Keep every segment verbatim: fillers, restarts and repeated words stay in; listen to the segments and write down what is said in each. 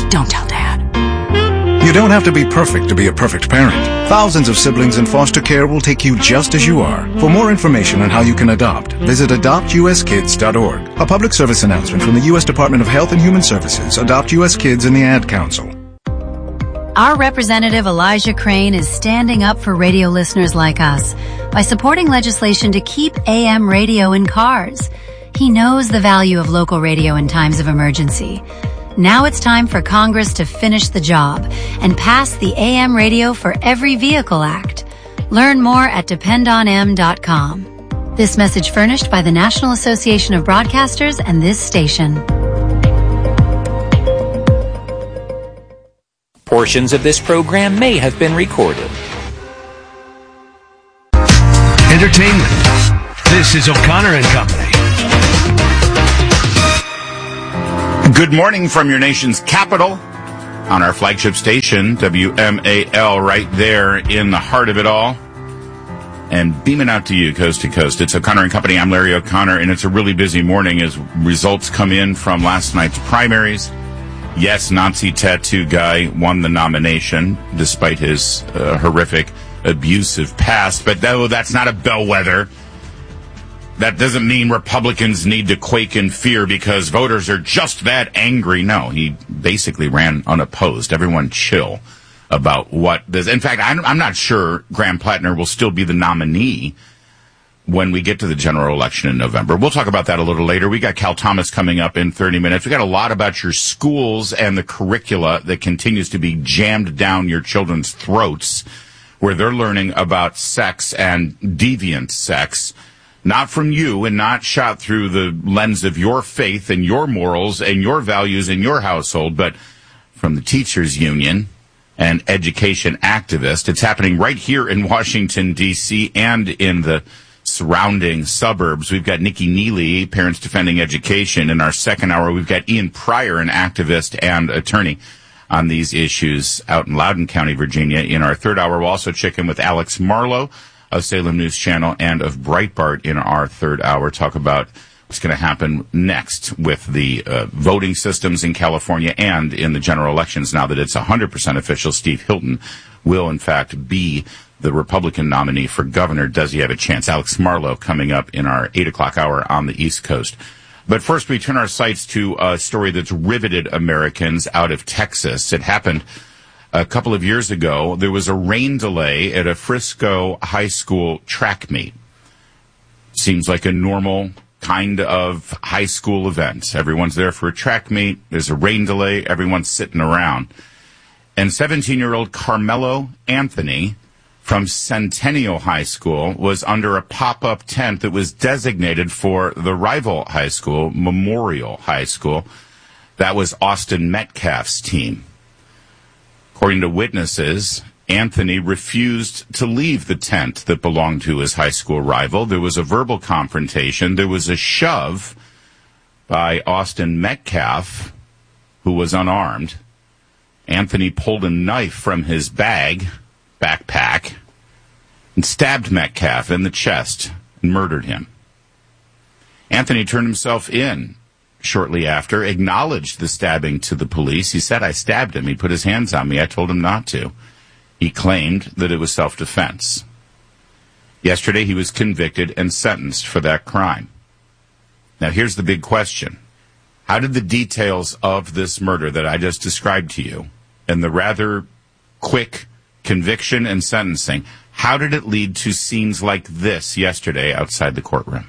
Don't tell Dad. You don't have to be perfect to be a perfect parent. Thousands of siblings in foster care will take you just as you are. For more information on how you can adopt, visit adopt u s kids dot org. A public service announcement from the U S Department of Health and Human Services, Adopt U S Kids, and the Ad Council. Our representative Elijah Crane is standing up for radio listeners like us by supporting legislation to keep A M radio in cars. He knows the value of local radio in times of emergency. Now it's time for Congress to finish the job and pass the A M Radio for Every Vehicle Act. Learn more at depend on m dot com. This message furnished by the National Association of Broadcasters and this station. Portions of this program may have been recorded. Entertainment. This is O'Connor and Company. Good morning from your nation's capital on our flagship station, W M A L, right there in the heart of it all. And beaming out to you coast to coast. It's O'Connor and Company. I'm Larry O'Connor, and it's a really busy morning as results come in from last night's primaries. Yes, Nazi tattoo guy won the nomination despite his uh, horrific, abusive past. But though that's not a bellwether, that doesn't mean Republicans need to quake in fear because voters are just that angry. No, he basically ran unopposed. Everyone chill about what this. In fact, I'm, I'm not sure Graham Plattner will still be the nominee when we get to the general election in November. We'll talk about that a little later. We got Cal Thomas coming up in thirty minutes. We got a lot about your schools and the curricula that continues to be jammed down your children's throats, where they're learning about sex and deviant sex. Not from you and not shot through the lens of your faith and your morals and your values in your household, but from the teachers union and education activists. It's happening right here in Washington, D C and in the surrounding suburbs. We've got Nikki Neely, Parents Defending Education. In our second hour, we've got Ian Pryor, an activist and attorney on these issues out in Loudoun County, Virginia. In our third hour, we'll also check in with Alex Marlowe of Salem News Channel and of Breitbart in our third hour. Talk about what's going to happen next with the uh, voting systems in California and in the general elections. Now that it's one hundred percent official, Steve Hilton will, in fact, be the Republican nominee for governor. Does he have a chance? Alex Marlowe coming up in our eight o'clock hour on the East Coast. But first, we turn our sights to a story that's riveted Americans out of Texas. It happened a couple of years ago. There was a rain delay at a Frisco high school track meet. Seems like a normal kind of high school event. Everyone's there for a track meet. There's a rain delay. Everyone's sitting around. And seventeen-year-old Carmelo Anthony from Centennial High School was under a pop-up tent that was designated for the rival high school, Memorial High School. That was Austin Metcalf's team. According to witnesses, Anthony refused to leave the tent that belonged to his high school rival. There was a verbal confrontation. There was a shove by Austin Metcalf, who was unarmed. Anthony pulled a knife from his bag, backpack, and stabbed Metcalf in the chest and murdered him. Anthony turned himself in shortly after, acknowledged the stabbing to the police. He said, "I stabbed him. He put his hands on me. I told him not to." He claimed that it was self-defense. Yesterday, he was convicted and sentenced for that crime. Now, here's the big question. How did the details of this murder that I just described to you and the rather quick conviction and sentencing, how did it lead to scenes like this yesterday outside the courtroom?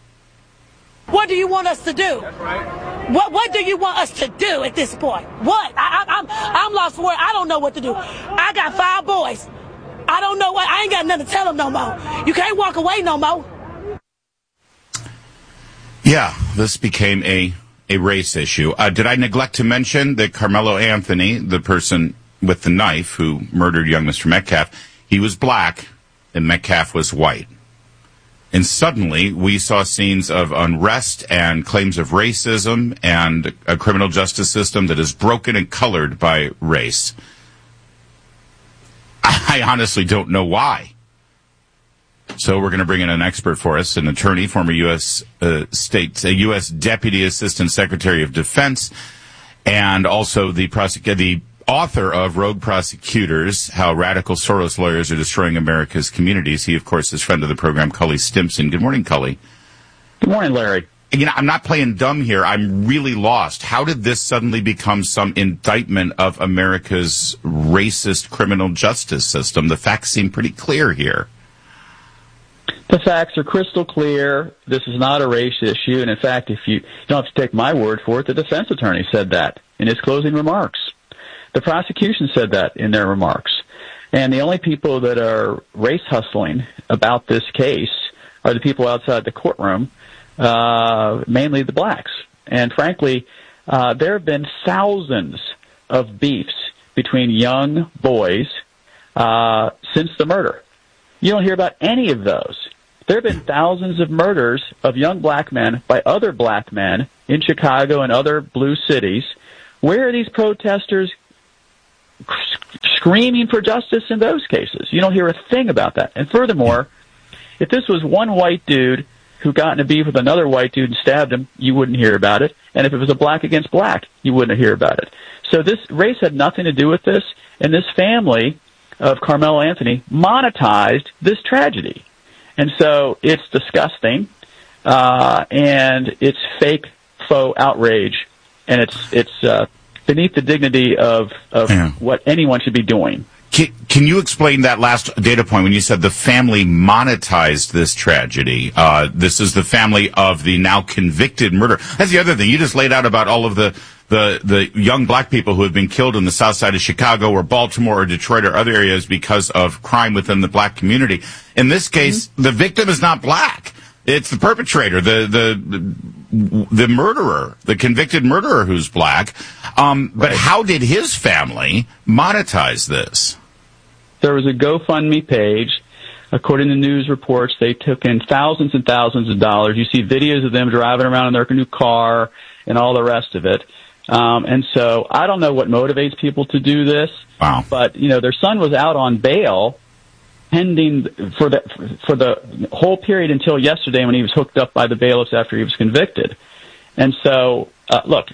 What do you want us to do? That's right. What What do you want us to do at this point? What? I, I, I'm I'm lost for words. I don't know what to do. I got five boys. I don't know what. I ain't got nothing to tell them no more. You can't walk away no more. Yeah, this became a a race issue. Uh, did I neglect to mention that Carmelo Anthony, the person with the knife who murdered young Mister Metcalf, he was black and Metcalf was white. And suddenly, we saw scenes of unrest and claims of racism and a criminal justice system that is broken and colored by race. I honestly don't know why. So we're going to bring in an expert for us, an attorney, former U S uh, state, a U S Deputy Assistant Secretary of Defense, and also the prosec- the author of Rogue Prosecutors, How Radical Soros Lawyers Are Destroying America's Communities. He, of course, is friend of the program, Cully Stimson. Good morning, Cully. Good morning, Larry. You know, I'm not playing dumb here. I'm really lost. How did this suddenly become some indictment of America's racist criminal justice system? The facts seem pretty clear here. The facts are crystal clear. This is not a race issue. And in fact, if you, you don't have to take my word for it, the defense attorney said that in his closing remarks. The prosecution said that in their remarks. And the only people that are race hustling about this case are the people outside the courtroom, uh, mainly the blacks. And frankly, uh, there have been thousands of beefs between young boys uh, since the murder. You don't hear about any of those. There have been thousands of murders of young black men by other black men in Chicago and other blue cities. Where are these protesters screaming for justice in those cases? You don't hear a thing about that. And furthermore, if this was one white dude who got in a beef with another white dude and stabbed him, you wouldn't hear about it. And if it was a black against black, you wouldn't hear about it. So this race had nothing to do with this, and this family of Carmelo Anthony monetized this tragedy. And so it's disgusting, uh, and it's fake, faux outrage, and it's it's uh, beneath the dignity of, of yeah. what anyone should be doing. Can, can you explain that last data point when you said the family monetized this tragedy? Uh, this is the family of the now convicted murderer. That's the other thing. You just laid out about all of the, the, the young black people who have been killed in the south side of Chicago or Baltimore or Detroit or other areas because of crime within the black community. In this case, mm-hmm. the victim is not black. It's the perpetrator, the, the, the murderer, the convicted murderer who's black. Um, but right. how did his family monetize this? There was a GoFundMe page. According to news reports, they took in thousands and thousands of dollars. You see videos of them driving around in their new car and all the rest of it. Um, and so I don't know what motivates people to do this. Wow. But, you know, their son was out on bail pending for the for the whole period until yesterday when he was hooked up by the bailiffs after he was convicted. And so, uh, look,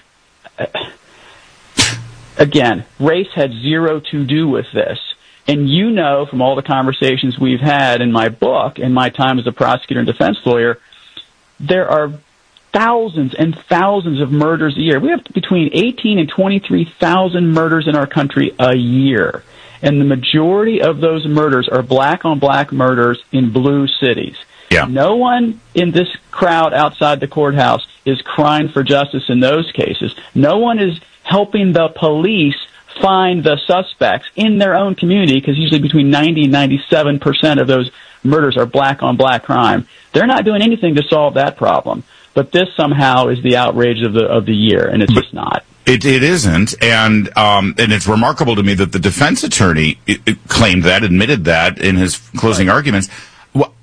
again, race had zero to do with this. And you know from all the conversations we've had in my book, in my time as a prosecutor and defense lawyer, there are thousands and thousands of murders a year. We have between eighteen and twenty-three thousand murders in our country a year. And the majority of those murders are black-on-black murders in blue cities. Yeah. No one in this crowd outside the courthouse is crying for justice in those cases. No one is helping the police find the suspects in their own community, because usually between ninety and ninety-seven percent of those murders are black-on-black crime. They're not doing anything to solve that problem. But this somehow is the outrage of the of the year, and it's just not. It it isn't, and um, and it's remarkable to me that the defense attorney it, it claimed that, admitted that in his closing right. arguments. Well,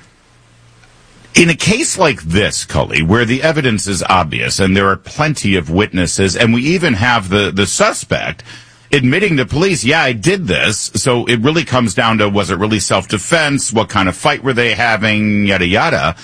in a case like this, Cully, where the evidence is obvious and there are plenty of witnesses, and we even have the, the suspect admitting to police, yeah, I did this, so it really comes down to, was it really self-defense? What kind of fight were they having? Yada, yada.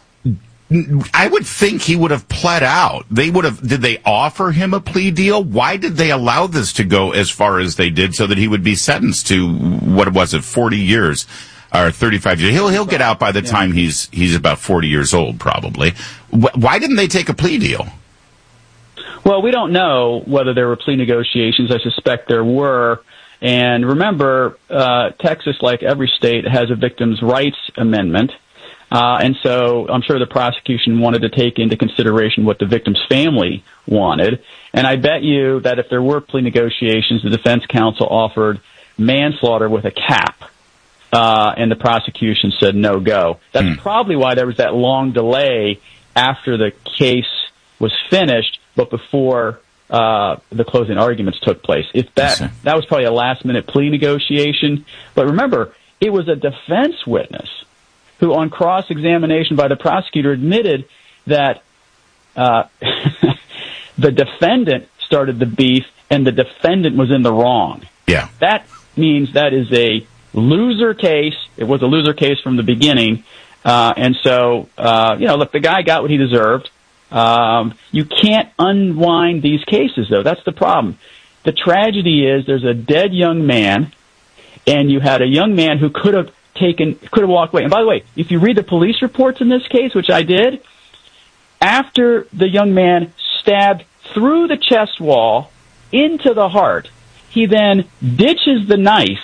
I would think he would have pled out. They would have, did they offer him a plea deal? Why did they allow this to go as far as they did so that he would be sentenced to, what was it, forty years? Or thirty-five years. He'll, he'll get out by the yeah. time he's, he's about forty years old, probably. Why didn't they take a plea deal? Well, we don't know whether there were plea negotiations. I suspect there were. And remember, uh, Texas, like every state, has a victim's rights amendment. Uh, and so I'm sure the prosecution wanted to take into consideration what the victim's family wanted. And I bet you that if there were plea negotiations, the defense counsel offered manslaughter with a cap. Uh, and the prosecution said no go. That's mm. probably why there was that long delay after the case was finished, but before uh, the closing arguments took place. If that that was probably a last-minute plea negotiation. But remember, it was a defense witness who, on cross-examination by the prosecutor, admitted that uh, the defendant started the beef and the defendant was in the wrong. Yeah, that means that is a loser case. It was a loser case from the beginning. Uh, and so, uh, you know, look, the guy got what he deserved. Um, you can't unwind these cases, though. That's the problem. The tragedy is there's a dead young man, and you had a young man who could have taken, could have walked away. And by the way, if you read the police reports in this case, which I did, after the young man stabbed through the chest wall into the heart, he then ditches the knife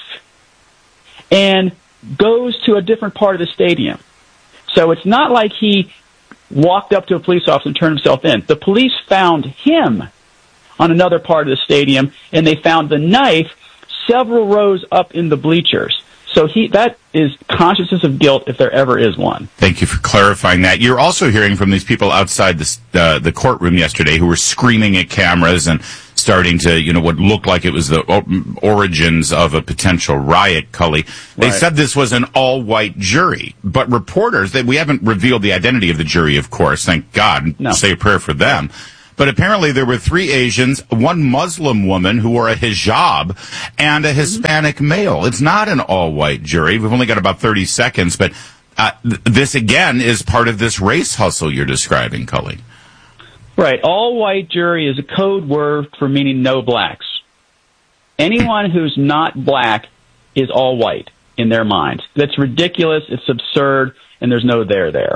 and goes to a different part of the stadium. So it's not like he walked up to a police officer and turned himself in. The police found him on another part of the stadium, and they found the knife several rows up in the bleachers. So he that is consciousness of guilt if there ever is one. Thank you for clarifying that. You're also hearing from these people outside the, uh, the courtroom yesterday who were screaming at cameras and starting to, you know, what looked like it was the origins of a potential riot, Cully. They right. said this was an all-white jury, but reporters, they, we haven't revealed the identity of the jury, of course, thank God. No. Say a prayer for them. But apparently there were three Asians, one Muslim woman who wore a hijab, and a Hispanic mm-hmm. male. It's not an all-white jury. We've only got about thirty seconds, but uh, th- this, again, is part of this race hustle you're describing, Cully. Right. All-white jury is a code word for meaning no blacks. Anyone who's not black is all-white in their minds. That's ridiculous, it's absurd, and there's no there there.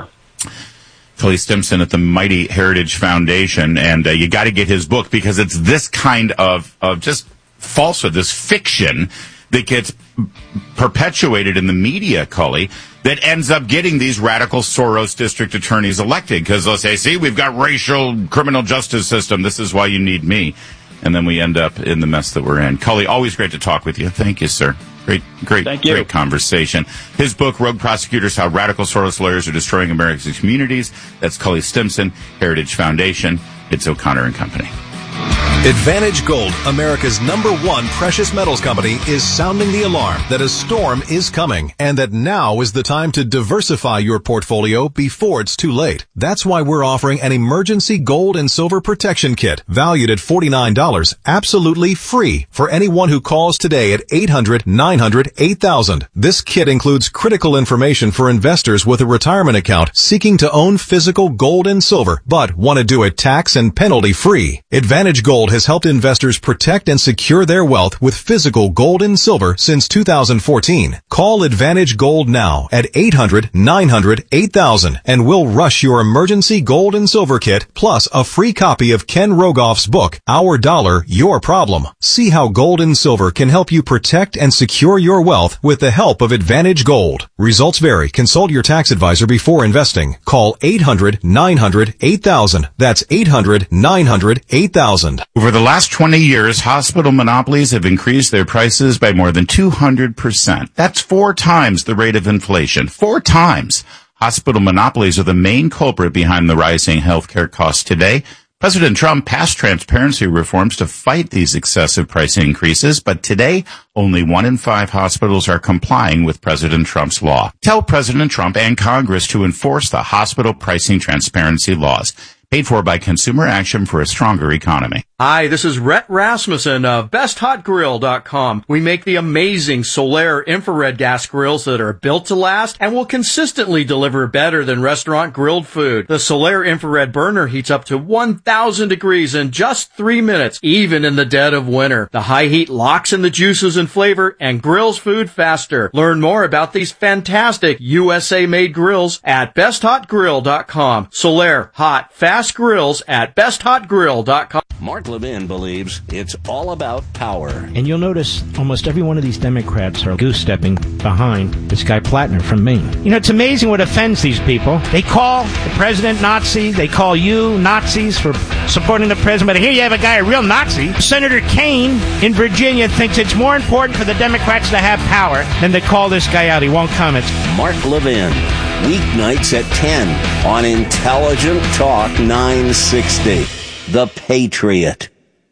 Cully Stimson at the Mighty Heritage Foundation, and uh, you got to get his book because it's this kind of, of just falsehood, this fiction that gets perpetuated in the media, Cully, that ends up getting these radical Soros district attorneys elected because they'll say, see, we've got racial criminal justice system. This is why you need me. And then we end up in the mess that we're in. Cully, always great to talk with you. Thank you, sir. Great, great, Thank you. great conversation. His book, Rogue Prosecutors, How Radical Soros Lawyers Are Destroying America's Communities. That's Cully Stimson, Heritage Foundation. It's O'Connor and Company. Advantage Gold, America's number one precious metals company, is sounding the alarm that a storm is coming and that now is the time to diversify your portfolio before it's too late. That's why we're offering an emergency gold and silver protection kit valued at forty-nine dollars, absolutely free for anyone who calls today at eight hundred, nine hundred, eight thousand. This kit includes critical information for investors with a retirement account seeking to own physical gold and silver but want to do it tax and penalty free. Advantage Gold has helped investors protect and secure their wealth with physical gold and silver since two thousand fourteen. Call Advantage Gold now at eight hundred, nine hundred, eight thousand and we'll rush your emergency gold and silver kit plus a free copy of Ken Rogoff's book, Our Dollar, Your Problem. See how gold and silver can help you protect and secure your wealth with the help of Advantage Gold. Results vary. Consult your tax advisor before investing. Call eight hundred, nine hundred, eight thousand. That's eight hundred, nine hundred, eight thousand. Over the last twenty years, hospital monopolies have increased their prices by more than two hundred percent. That's four times the rate of inflation. Four times. Hospital monopolies are the main culprit behind the rising healthcare costs today. President Trump passed transparency reforms to fight these excessive price increases, but today, only one in five hospitals are complying with President Trump's law. Tell President Trump and Congress to enforce the hospital pricing transparency laws. Paid for by Consumer Action for a Stronger Economy. Hi, this is Rhett Rasmussen of best hot grill dot com. We make the amazing Solaire infrared gas grills that are built to last and will consistently deliver better than restaurant grilled food. The Solaire infrared burner heats up to one thousand degrees in just three minutes, even in the dead of winter. The high heat locks in the juices and flavor and grills food faster. Learn more about these fantastic U S A-made grills at best hot grill dot com. Solaire, hot, fast grills at best hot grill dot com. Mark Levin believes it's all about power. And you'll notice almost every one of these Democrats are goose-stepping behind this guy Plattner from Maine. You know, it's amazing what offends these people. They call the president Nazi. They call you Nazis for supporting the president. But here you have a guy, a real Nazi. Senator Kaine in Virginia thinks it's more important for the Democrats to have power than to call this guy out. He won't comment. Mark Levin, weeknights at ten on Intelligent Talk nine sixty. The Patriot.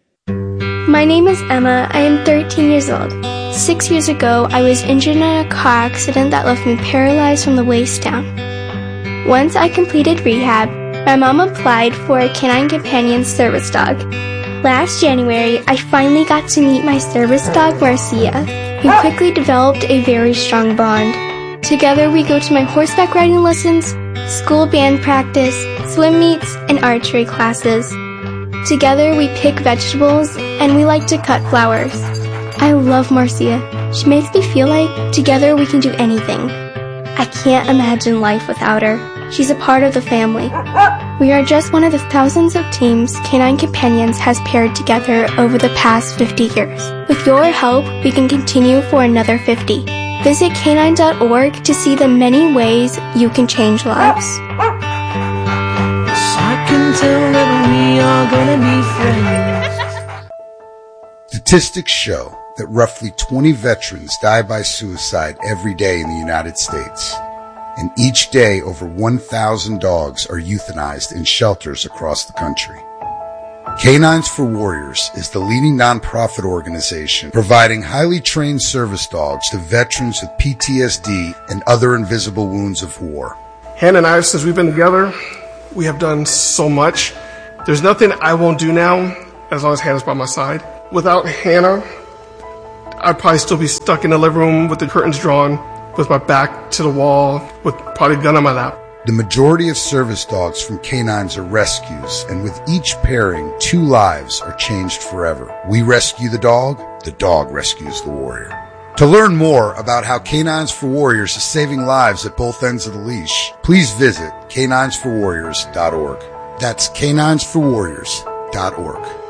My name is Emma. I am thirteen years old. Six years ago, I was injured in a car accident that left me paralyzed from the waist down. Once I completed rehab, my mom applied for a Canine Companion service dog. Last January, I finally got to meet my service dog, Marcia. We quickly developed a very strong bond. Together, we go to my horseback riding lessons, school band practice, swim meets, and archery classes. Together we pick vegetables and we like to cut flowers. I love Marcia. She makes me feel like together we can do anything. I can't imagine life without her. She's a part of the family. We are just one of the thousands of teams Canine Companions has paired together over the past fifty years. With your help, we can continue for another fifty. Visit canine dot org to see the many ways you can change lives. I can tell that we are gonna be friends. Statistics show that roughly twenty veterans die by suicide every day in the United States. And each day, over one thousand dogs are euthanized in shelters across the country. Canines for Warriors is the leading nonprofit organization providing highly trained service dogs to veterans with P T S D and other invisible wounds of war. Hannah and I, since we've been together, we have done so much. There's nothing I won't do now as long as Hannah's by my side. Without Hannah, I'd probably still be stuck in the living room with the curtains drawn, with my back to the wall, with probably a gun on my lap. The majority of service dogs from canines are rescues, and with each pairing, two lives are changed forever. We rescue the dog, the dog rescues the warrior. To learn more about how Canines for Warriors is saving lives at both ends of the leash, please visit canines for warriors dot org. That's canines for warriors dot org.